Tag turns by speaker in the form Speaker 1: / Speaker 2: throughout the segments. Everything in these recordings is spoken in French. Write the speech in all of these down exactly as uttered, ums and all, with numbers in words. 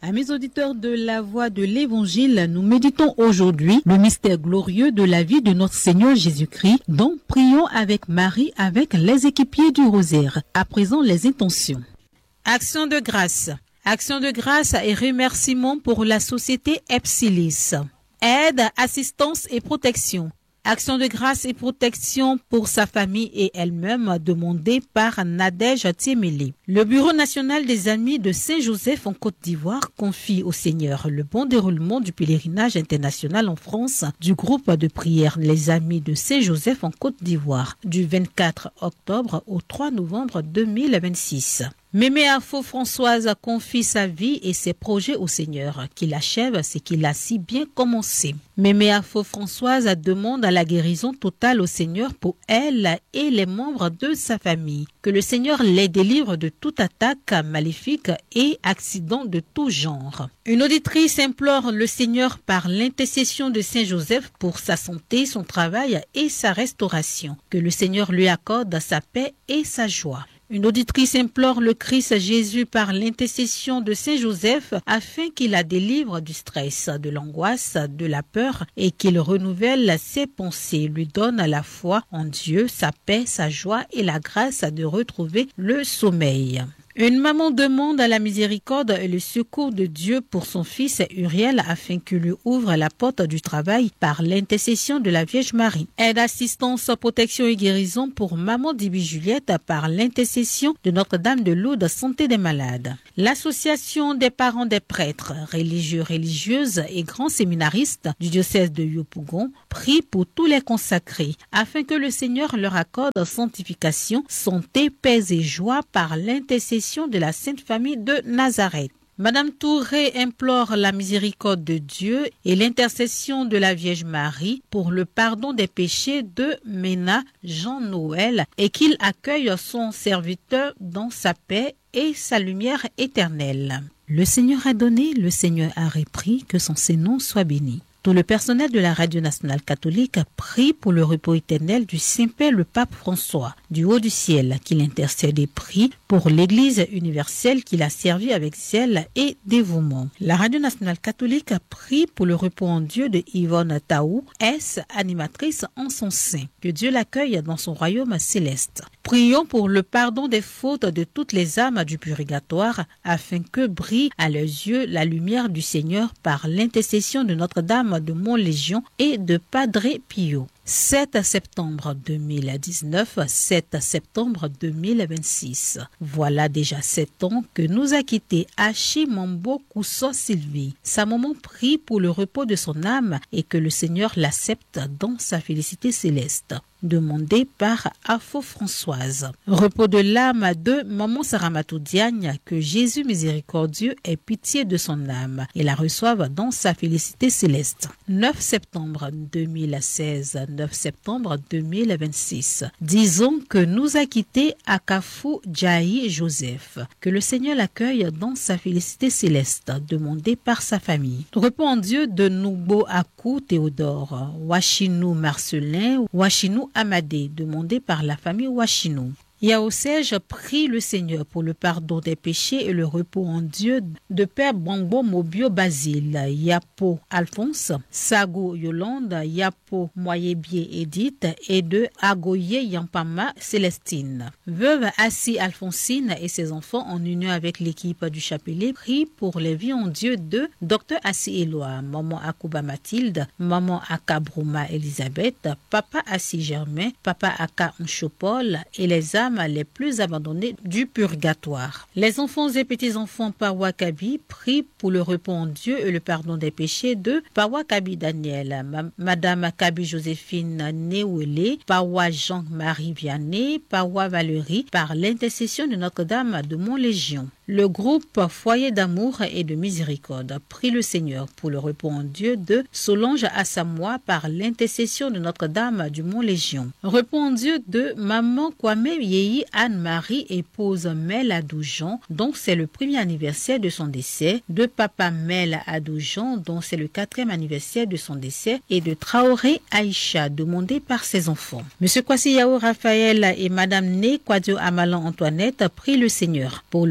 Speaker 1: Amis auditeurs de la Voix de l'Évangile, nous méditons aujourd'hui le mystère glorieux de la vie de notre Seigneur Jésus-Christ, dont prions avec Marie avec les équipiers du rosaire. À présent, les intentions. Action de grâce. Action de grâce et remerciements pour la société Epsilis. Aide, assistance et protection. Action de grâce et protection pour sa famille et elle-même demandée par Nadège Tiemele. Le Bureau national des Amis de Saint-Joseph en Côte d'Ivoire confie au Seigneur le bon déroulement du pèlerinage international en France du groupe de prière Les Amis de Saint-Joseph en Côte d'Ivoire du vingt-quatre octobre au trois novembre deux mille vingt-six. Mémé Afo Françoise confie sa vie et ses projets au Seigneur, qu'il achève ce qu'il a si bien commencé. Mémé Afo Françoise demande à la guérison totale au Seigneur pour elle et les membres de sa famille. Que le Seigneur les délivre de toute attaque maléfique et accident de tout genre. Une auditrice implore le Seigneur par l'intercession de Saint Joseph pour sa santé, son travail et sa restauration. Que le Seigneur lui accorde sa paix et sa joie. Une auditrice implore le Christ Jésus par l'intercession de Saint Joseph afin qu'il la délivre du stress, de l'angoisse, de la peur et qu'il renouvelle ses pensées, lui donne la foi en Dieu, sa paix, sa joie et la grâce de retrouver le sommeil. Une maman demande à la miséricorde et le secours de Dieu pour son fils Uriel afin qu'il lui ouvre la porte du travail par l'intercession de la Vierge Marie. Aide, assistance, protection et guérison pour maman d'Ibi Juliette par l'intercession de Notre-Dame de Lourdes, santé des malades. L'association des parents des prêtres, religieux, religieuses et grands séminaristes du diocèse de Yopougon prie pour tous les consacrés afin que le Seigneur leur accorde sanctification, santé, paix et joie par l'intercession de la Sainte Famille de Nazareth. Madame Touré implore la miséricorde de Dieu et l'intercession de la Vierge Marie pour le pardon des péchés de Ména Jean-Noël et qu'il accueille son serviteur dans sa paix et sa lumière éternelle. Le Seigneur a donné, le Seigneur a repris, que son Saint-Nom soit béni. Tout le personnel de la Radio Nationale Catholique prie pour le repos éternel du Saint-Père le Pape François, du haut du ciel, qu'il intercède et prie pour l'Église universelle qu'il a servi avec zèle et dévouement. La Radio Nationale Catholique prie pour le repos en Dieu de Yvonne Taou, ex-animatrice en son sein. Que Dieu l'accueille dans son royaume céleste. Prions pour le pardon des fautes de toutes les âmes du purgatoire, afin que brille à leurs yeux la lumière du Seigneur par l'intercession de Notre-Dame de Montlégion et de Padre Pio. sept septembre deux mille dix-neuf, sept septembre deux mille vingt-six. Voilà déjà sept ans que nous a quitté Achimambo Kousso Sylvie. Sa maman prie pour le repos de son âme et que le Seigneur l'accepte dans sa félicité céleste. Demandé par Afo Françoise. Repos de l'âme de Maman Saramatou Diagne, que Jésus miséricordieux ait pitié de son âme et la reçoive dans sa félicité céleste. neuf septembre deux mille seize, neuf septembre deux mille vingt-six. Disons que nous a quitté Akafou Djaï Joseph. Que le Seigneur l'accueille dans sa félicité céleste, demandé par sa famille. Repos en Dieu de Noubo Akou Théodore, Wachinou Marcelin, Wachinou Amadé, demandé par la famille Wachinou. Yaosège prie le Seigneur pour le pardon des péchés et le repos en Dieu de Père Bangbo Mobio Basile, Yapo Alphonse, Sago Yolande, Yapo Moyebier Edith et de Agoye Yampama Célestine. Veuve Assi Alphonsine et ses enfants en union avec l'équipe du chapelet prient pour les vies en Dieu de Docteur Assi Éloi, Maman Akouba Mathilde, Maman Aka Brouma Elisabeth, Papa Assi Germain, Papa Aka Nchopol et les âmes les plus abandonnés du purgatoire. Les enfants et petits-enfants Pawa Kabi prient pour le repos en Dieu et le pardon des péchés de Pawa Kabi Daniel, Ma Madame Kabi Joséphine Néouélé, Pawa Jean-Marie Vianney, Pawa Valérie, par l'intercession de Notre-Dame de Montlégion. Le groupe Foyer d'amour et de miséricorde prie le Seigneur pour le repos en Dieu de Solange Assamoah par l'intercession de Notre-Dame du Mont-Légion. Repos en Dieu de Maman Kwame Yehi Anne-Marie, épouse Mel Adoujan, dont c'est le premier anniversaire de son décès, de Papa Mel Adoujan, dont c'est le quatrième anniversaire de son décès, et de Traoré Aïcha, demandé par ses enfants. Monsieur Kwasi Yao Raphaël et Madame Né Kwadio Amalan Antoinette prient le Seigneur pour le repos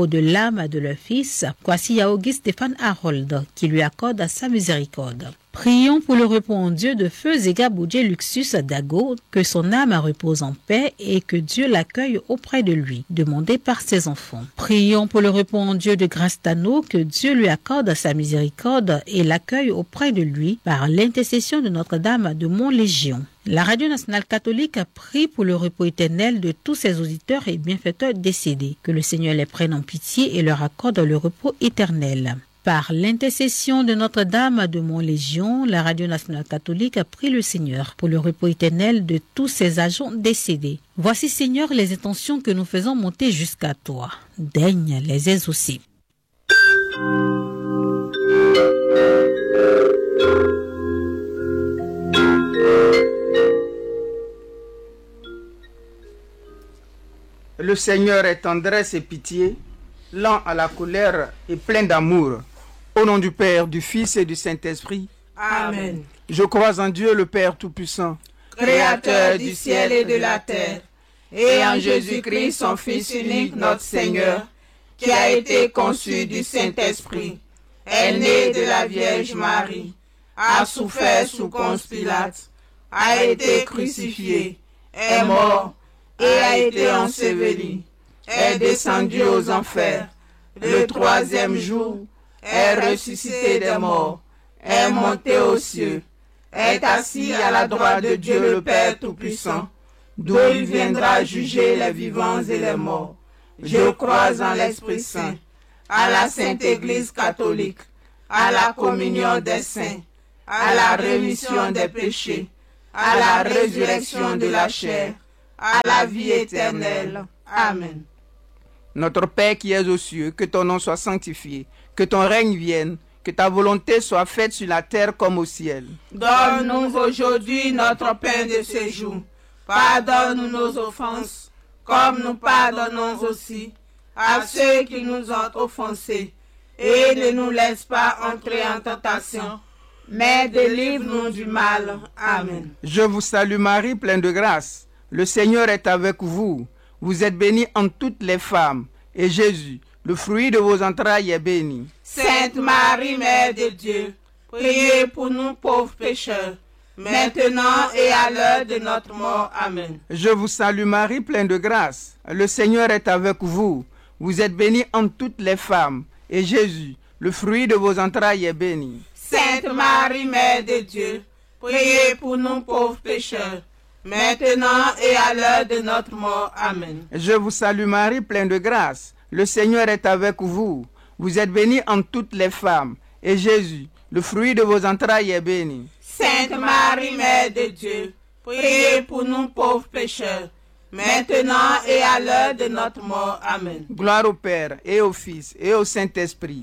Speaker 1: repos de l'âme de leur fils, Kwasi Yaogi Stéphane Harold, qui lui accorde sa miséricorde. Prions pour le repos en Dieu de Feu Zega Boudje Luxus Dago, que son âme repose en paix et que Dieu l'accueille auprès de lui, demandé par ses enfants. Prions pour le repos en Dieu de Grâce Tano, que Dieu lui accorde sa miséricorde et l'accueille auprès de lui par l'intercession de Notre-Dame de Mont-Légion. La Radio nationale catholique prie pour le repos éternel de tous ses auditeurs et bienfaiteurs décédés. Que le Seigneur les prenne en pitié et leur accorde le repos éternel. Par l'intercession de Notre-Dame de Mont-Légion, la Radio nationale catholique prie le Seigneur pour le repos éternel de tous ses agents décédés. Voici, Seigneur, les intentions que nous faisons monter jusqu'à toi. Daigne les exaucer.
Speaker 2: Le Seigneur est tendresse et pitié, lent à la colère et plein d'amour. Au nom du Père, du Fils et du Saint-Esprit.
Speaker 3: Amen.
Speaker 2: Je crois en Dieu le Père Tout-Puissant,
Speaker 3: Créateur du ciel et de la terre, et en Jésus-Christ, son Fils unique, notre Seigneur, qui a été conçu du Saint-Esprit, est né de la Vierge Marie, a souffert sous Ponce Pilate, a été crucifié, est mort et a été enseveli, est descendu aux enfers, le troisième jour, est ressuscité des morts, est monté aux cieux, est assis à la droite de Dieu le Père Tout-Puissant, d'où il viendra juger les vivants et les morts. Je crois en l'Esprit Saint, à la Sainte Église catholique, à la communion des saints, à la rémission des péchés, à la résurrection de la chair, à la vie éternelle. Amen.
Speaker 2: Notre Père qui es aux cieux, que ton nom soit sanctifié, que ton règne vienne, que ta volonté soit faite sur la terre comme au ciel.
Speaker 3: Donne-nous aujourd'hui notre pain de ce jour. Pardonne-nous nos offenses, comme nous pardonnons aussi à ceux qui nous ont offensés. Et ne nous laisse pas entrer en tentation, mais délivre-nous du mal. Amen.
Speaker 2: Je vous salue Marie, pleine de grâce. Le Seigneur est avec vous. Vous êtes bénie entre toutes les femmes, et Jésus, le fruit de vos entrailles, est béni.
Speaker 3: Sainte Marie, Mère de Dieu, priez pour nous pauvres pécheurs, maintenant et à l'heure de notre mort. Amen.
Speaker 2: Je vous salue Marie, pleine de grâce. Le Seigneur est avec vous. Vous êtes bénie entre toutes les femmes, et Jésus, le fruit de vos entrailles, est béni.
Speaker 3: Sainte Marie, Mère de Dieu, priez pour nous pauvres pécheurs, maintenant et à l'heure de notre mort. Amen.
Speaker 2: Je vous salue Marie, pleine de grâce. Le Seigneur est avec vous. Vous êtes bénie entre toutes les femmes, et Jésus, le fruit de vos entrailles, est béni.
Speaker 3: Sainte Marie, Mère de Dieu, priez pour nous pauvres pécheurs, maintenant et à l'heure de notre mort. Amen.
Speaker 2: Gloire au Père, et au Fils, et au Saint-Esprit.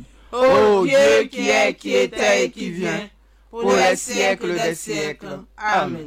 Speaker 3: Ô Dieu qui est, qui était et qui vient, pour les siècles des siècles. Amen.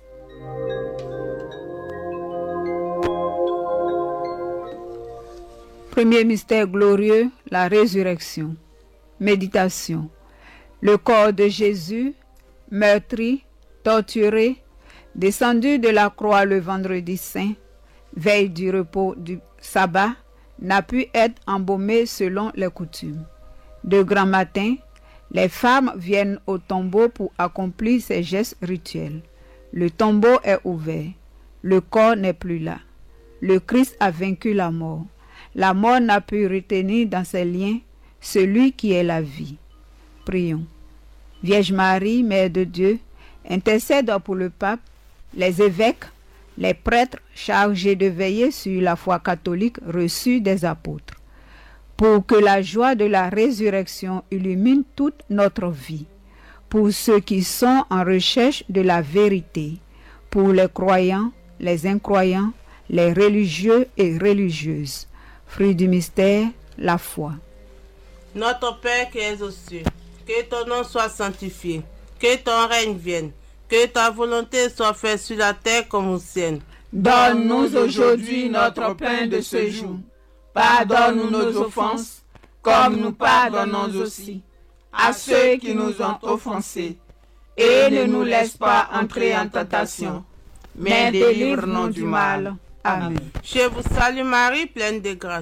Speaker 4: Premier mystère glorieux, la résurrection. Méditation. Le corps de Jésus, meurtri, torturé, descendu de la croix le vendredi saint, veille du repos du sabbat, n'a pu être embaumé selon les coutumes. De grand matin, les femmes viennent au tombeau pour accomplir ces gestes rituels. Le tombeau est ouvert. Le corps n'est plus là. Le Christ a vaincu la mort. La mort n'a pu retenir dans ses liens celui qui est la vie. Prions. Vierge Marie, Mère de Dieu, intercède pour le pape, les évêques, les prêtres chargés de veiller sur la foi catholique reçue des apôtres, pour que la joie de la résurrection illumine toute notre vie, pour ceux qui sont en recherche de la vérité, pour les croyants, les incroyants, les religieux et religieuses. Fruit du mystère, la foi.
Speaker 3: Notre Père qui es aux cieux, que ton nom soit sanctifié, que ton règne vienne, que ta volonté soit faite sur la terre comme au ciel.
Speaker 4: Donne-nous aujourd'hui notre pain de ce jour.
Speaker 3: Pardonne-nous nos offenses, comme nous pardonnons aussi à ceux qui nous ont offensés. Et ne nous laisse pas entrer en tentation, mais délivre-nous du mal. Amen. Je vous salue Marie, pleine de grâce.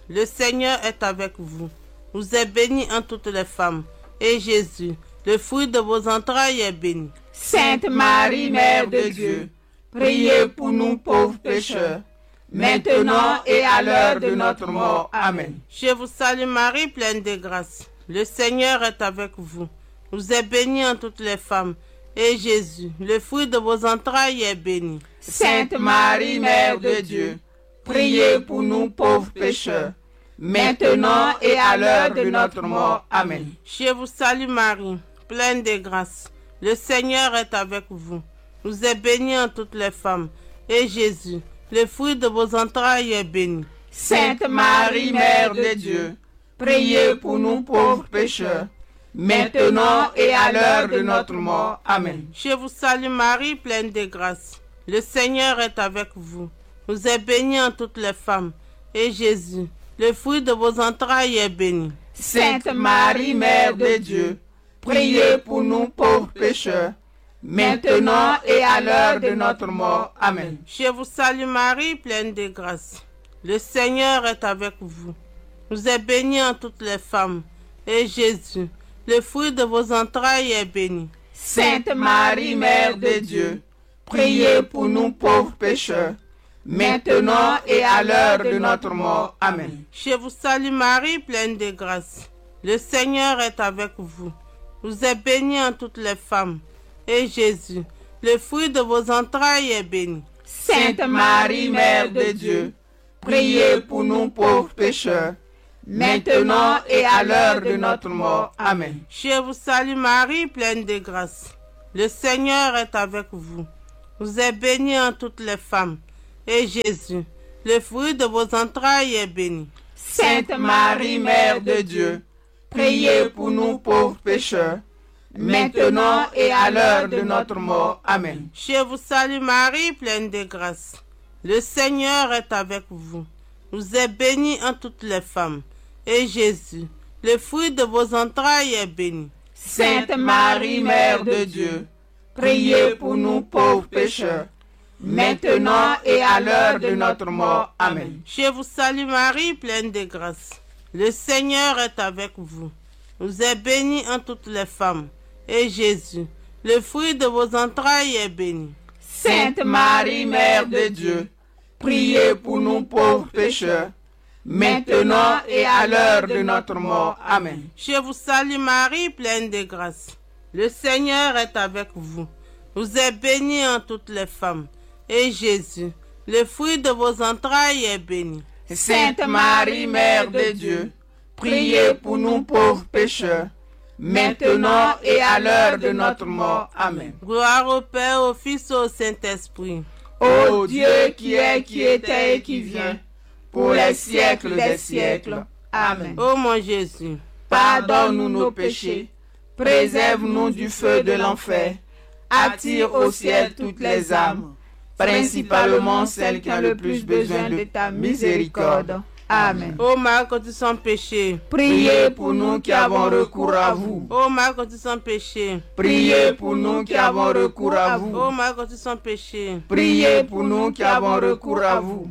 Speaker 3: le Seigneur est avec vous. Vous êtes bénie entre toutes les femmes, et Jésus, le fruit de vos entrailles, est béni.
Speaker 4: Sainte Marie, Mère de Dieu, priez pour nous pauvres pécheurs, maintenant et à l'heure de notre mort. Amen.
Speaker 3: Je vous salue Marie, pleine de grâce. Le Seigneur est avec vous. Vous êtes bénie entre toutes les femmes, et Jésus, le fruit de vos entrailles, est béni.
Speaker 4: Sainte Marie, Mère de Dieu, priez pour nous pauvres pécheurs, maintenant et à l'heure de notre mort. Amen.
Speaker 3: Je vous salue Marie, pleine de grâce. Le Seigneur est avec vous. Vous êtes bénie entre toutes les femmes, et Jésus, le fruit de vos entrailles, est béni.
Speaker 4: Sainte Marie, Mère de Dieu, priez pour nous pauvres pécheurs, maintenant et à l'heure de notre mort. Amen.
Speaker 3: Je vous salue Marie, pleine de grâce. Le Seigneur est avec vous. Vous êtes bénie entre toutes les femmes, et Jésus, le fruit de vos entrailles, est béni.
Speaker 4: Sainte Marie, Mère de Dieu, priez pour nous pauvres pécheurs, maintenant et à l'heure de notre mort. Amen.
Speaker 3: Je vous salue Marie, pleine de grâce. Le Seigneur est avec vous. Vous êtes bénie entre toutes les femmes, et Jésus, le fruit de vos entrailles, est béni.
Speaker 4: Sainte Marie, Mère de Dieu, priez pour nous pauvres pécheurs, maintenant et à l'heure de notre mort. Amen.
Speaker 3: Je vous salue Marie, pleine de grâce. Le Seigneur est avec vous. Vous êtes bénie entre toutes les femmes, et Jésus, le fruit de vos entrailles, est béni.
Speaker 4: Sainte Marie, Mère de Dieu, priez pour nous pauvres pécheurs, maintenant et à l'heure de notre mort. Amen.
Speaker 3: Je vous salue Marie, pleine de grâce. Le Seigneur est avec vous. Vous êtes bénie entre toutes les femmes, et Jésus, le fruit de vos entrailles, est béni.
Speaker 4: Sainte Marie, Mère de Dieu, priez pour nous pauvres pécheurs, maintenant et à l'heure de notre mort. Amen.
Speaker 3: Je vous salue Marie, pleine de grâce. Le Seigneur est avec vous. Vous êtes bénie entre toutes les femmes, et Jésus, le fruit de vos entrailles, est béni.
Speaker 4: Sainte Marie, Mère de Dieu, priez pour nous pauvres pécheurs, maintenant et à l'heure de notre mort. Amen.
Speaker 3: Je vous salue Marie, pleine de grâce. Le Seigneur est avec vous. Vous êtes bénie entre toutes les femmes, et Jésus, le fruit de vos entrailles, est béni.
Speaker 4: Sainte Marie, Mère de Dieu, priez pour nous pauvres pécheurs, maintenant et à l'heure de notre mort. Amen.
Speaker 3: Je vous salue Marie, pleine de grâce. Le Seigneur est avec vous. Vous êtes bénie entre toutes les femmes, et Jésus, le fruit de vos entrailles, est béni.
Speaker 4: Sainte Marie, Mère de Dieu, priez pour nous pauvres pécheurs, maintenant et à l'heure de notre mort. Amen.
Speaker 3: Gloire au Père, au Fils et au Saint-Esprit.
Speaker 4: Ô Dieu qui est, qui était et qui vient, pour les siècles des siècles. Amen.
Speaker 3: Ô mon Jésus,
Speaker 4: pardonne-nous nos péchés, préserve-nous du feu de l'enfer, attire au ciel toutes les âmes, principalement celles qui ont le plus besoin de ta miséricorde. Amen.
Speaker 3: Ô Marie conçue sans péché,
Speaker 4: priez pour nous qui avons recours à vous.
Speaker 3: Ô Marie conçue sans péché,
Speaker 4: priez pour nous qui avons recours à vous.
Speaker 3: Ô Marie conçue sans péché,
Speaker 4: priez pour nous qui avons recours à vous.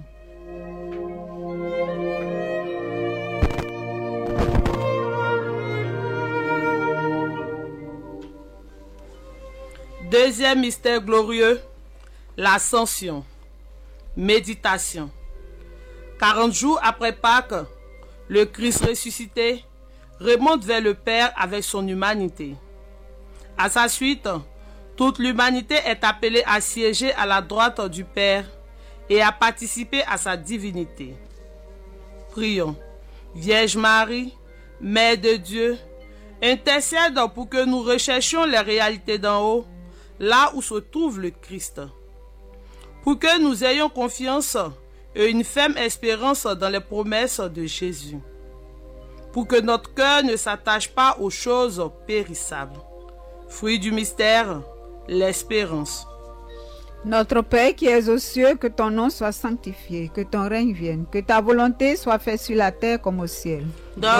Speaker 5: Deuxième mystère glorieux, l'Ascension. Méditation. Quarante jours après Pâques, le Christ ressuscité remonte vers le Père avec son humanité. À sa suite, toute l'humanité est appelée à siéger à la droite du Père et à participer à sa divinité. Prions. Vierge Marie, Mère de Dieu, intercède pour que nous recherchions les réalités d'en haut, là où se trouve le Christ. Pour que nous ayons confiance et une ferme espérance dans les promesses de Jésus. Pour que notre cœur ne s'attache pas aux choses périssables. Fruit du mystère, l'espérance.
Speaker 4: Notre Père qui es aux cieux, que ton nom soit sanctifié, que ton règne vienne, que ta volonté soit faite sur la terre comme au ciel.